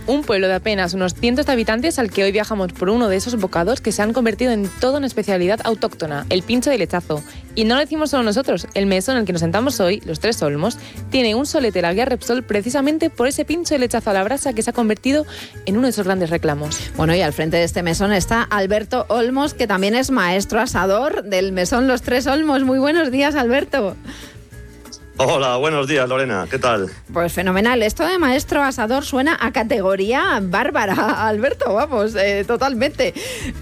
Un pueblo de apenas unos cientos de habitantes al que hoy viajamos por uno de esos bocados que se han convertido en toda una especialidad autóctona, el pincho de lechazo. Y no lo decimos solo nosotros, el mesón en el que nos sentamos hoy, Los Tres Olmos, tiene un solete la guía Repsol precisamente por ese pincho de lechazo a la brasa que se ha convertido en uno de esos grandes reclamos. Bueno, y al frente de este mesón está Alberto Olmos, que también es maestro asador del mesón Los Tres Olmos. Muy buenos días, Alberto. Hola, buenos días, Lorena, ¿qué tal? Pues fenomenal, esto de maestro asador suena a categoría bárbara, Alberto, vamos, totalmente.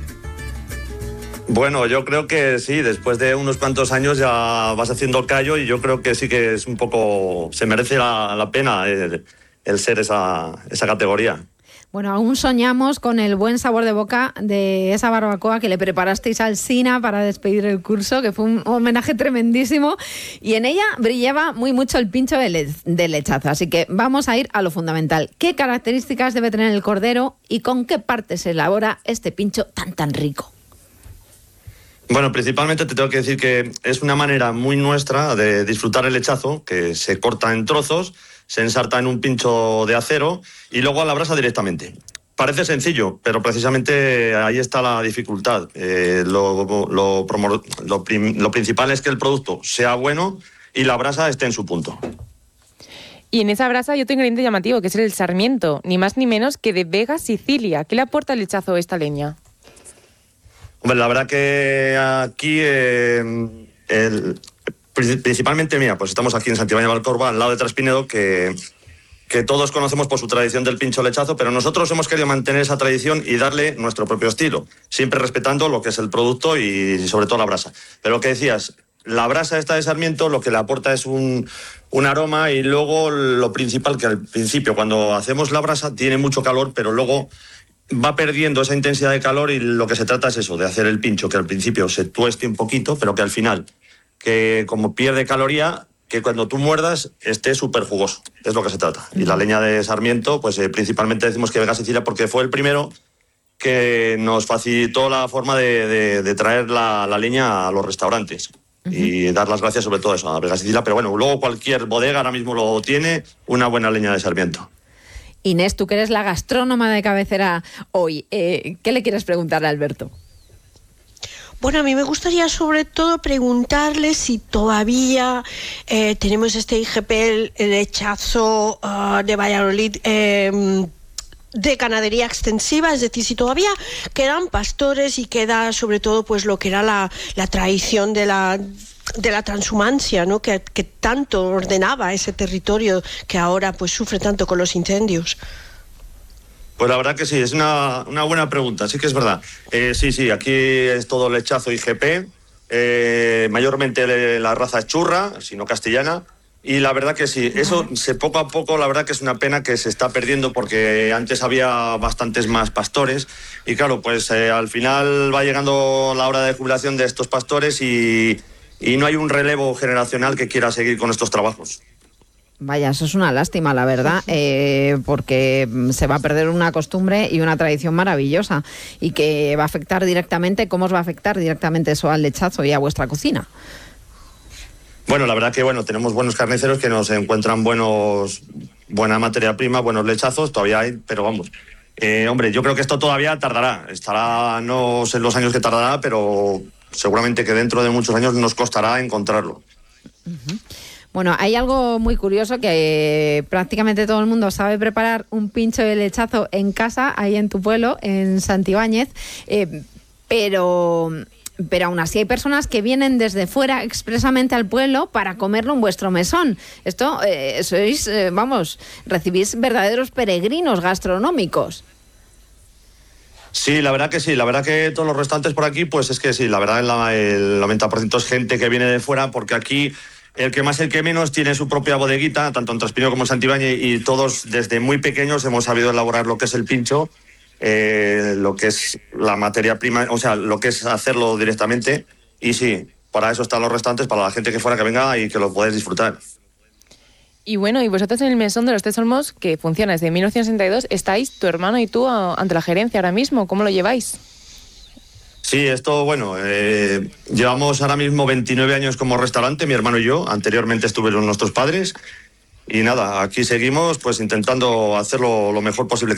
Bueno, yo creo que sí, después de unos cuantos años ya vas haciendo callo y yo creo que sí que es un poco, se merece la pena el ser esa categoría. Bueno, aún soñamos con el buen sabor de boca de esa barbacoa que le preparasteis al Sina para despedir el curso, que fue un homenaje tremendísimo, y en ella brillaba muy mucho el pincho de lechazo. Así que vamos a ir a lo fundamental. ¿Qué características debe tener el cordero y con qué partes se elabora este pincho tan rico? Bueno, principalmente te tengo que decir que es una manera muy nuestra de disfrutar el lechazo, que se corta en trozos, se ensarta en un pincho de acero y luego a la brasa directamente. Parece sencillo, pero precisamente ahí está la dificultad. Lo principal es que el producto sea bueno y la brasa esté en su punto. Y en esa brasa hay otro ingrediente llamativo, que es el sarmiento, ni más ni menos que de Vega, Sicilia. ¿Qué le aporta el lechazo a esta leña? Hombre, la verdad que aquí principalmente, mira, pues estamos aquí en Santibáñez de Valcorba, al lado de Traspinedo, que todos conocemos por su tradición del pincho lechazo, pero nosotros hemos querido mantener esa tradición y darle nuestro propio estilo, siempre respetando lo que es el producto y sobre todo la brasa. Pero lo que decías, la brasa esta de sarmiento lo que le aporta es un aroma y luego lo principal, que al principio cuando hacemos la brasa tiene mucho calor, pero luego va perdiendo esa intensidad de calor y lo que se trata es eso, de hacer el pincho, que al principio se tueste un poquito, pero que al final, que como pierde caloría, que cuando tú muerdas esté súper jugoso. Es lo que se trata. Y la leña de sarmiento, pues principalmente decimos que Vega Sicilia porque fue el primero que nos facilitó la forma de traer la leña a los restaurantes. Y dar las gracias sobre todo eso a Vega Sicilia. Pero bueno, luego cualquier bodega ahora mismo lo tiene, una buena leña de sarmiento. Inés, tú que eres la gastrónoma de cabecera hoy, ¿qué le quieres preguntar a Alberto? Bueno, a mí me gustaría sobre todo preguntarle si todavía tenemos este IGP, el lechazo de Valladolid, de ganadería extensiva, es decir, si todavía quedan pastores y queda sobre todo pues lo que era la tradición de la transhumancia, ¿no? que tanto ordenaba ese territorio que ahora pues sufre tanto con los incendios. Pues la verdad que sí, es una buena pregunta, sí que es verdad. Sí, aquí es todo lechazo IGP, mayormente la raza es churra, si no castellana, y la verdad que sí, eso poco a poco la verdad que es una pena que se está perdiendo porque antes había bastantes más pastores y claro, pues al final va llegando la hora de jubilación de estos pastores y no hay un relevo generacional que quiera seguir con estos trabajos. Vaya, eso es una lástima, la verdad, porque se va a perder una costumbre y una tradición maravillosa y que va a afectar directamente. ¿Cómo os va a afectar directamente eso al lechazo y a vuestra cocina? Bueno, la verdad que tenemos buenos carniceros que nos encuentran buena materia prima, buenos lechazos, todavía hay, pero vamos. Hombre, yo creo que esto todavía tardará, estará, no sé los años que tardará, pero seguramente que dentro de muchos años nos costará encontrarlo. Bueno, hay algo muy curioso que prácticamente todo el mundo sabe preparar un pincho de lechazo en casa, ahí en tu pueblo, en Santibáñez, pero aún así hay personas que vienen desde fuera expresamente al pueblo para comerlo en vuestro mesón. Esto recibís verdaderos peregrinos gastronómicos. Sí, la verdad que sí. La verdad que todos los restaurantes por aquí, pues es que sí, la verdad el 90% es gente que viene de fuera porque aquí el que más, el que menos, tiene su propia bodeguita, tanto en Traspinedo como en Santibáñez, y todos desde muy pequeños hemos sabido elaborar lo que es el pincho, lo que es la materia prima, o sea, lo que es hacerlo directamente. Y sí, para eso están los restaurantes, para la gente que fuera que venga y que lo podáis disfrutar. Y bueno, y vosotros en el mesón de Los Tres Olmos, que funciona desde 1962, estáis tu hermano y tú ante la gerencia ahora mismo. ¿Cómo lo lleváis? Sí, esto, llevamos ahora mismo 29 años como restaurante, mi hermano y yo. Anteriormente estuvieron nuestros padres. Y nada, aquí seguimos pues intentando hacerlo lo mejor posible